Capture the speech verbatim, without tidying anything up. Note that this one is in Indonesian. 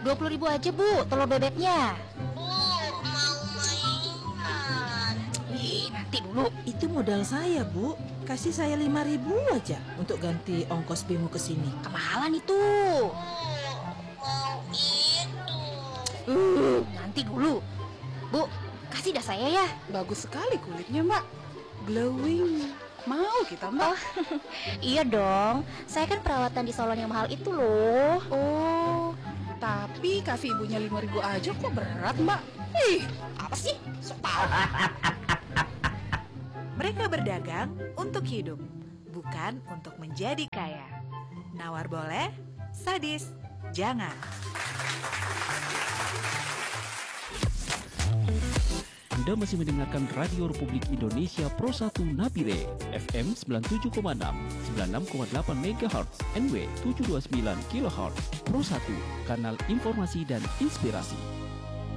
dua puluh ribu aja Bu, telur bebeknya. Bu, mau mainan. Ih, nanti dulu. Itu modal saya, Bu. Kasih saya lima ribu aja untuk ganti ongkos Bemo ke sini. Kemahalan itu. Bu, mau itu. Uh, nanti dulu. Bu, kasih dah saya ya. Bagus sekali kulitnya, Mbak. Glowing. Mau kita, Mbak? Oh, iya dong. Saya kan perawatan di salon yang mahal itu loh. Oh, tapi kasih ibunya lima ribu aja kok berat, Mbak? Ih, apa sih? Sok tahu. Mereka berdagang untuk hidup, bukan untuk menjadi kaya. Nawar boleh, sadis jangan. Anda masih mendengarkan Radio Republik Indonesia Pro satu Nabire, F M sembilan puluh tujuh koma enam, sembilan puluh enam koma delapan megahertz, N W tujuh ratus dua puluh sembilan kilohertz. Pro satu, kanal informasi dan inspirasi.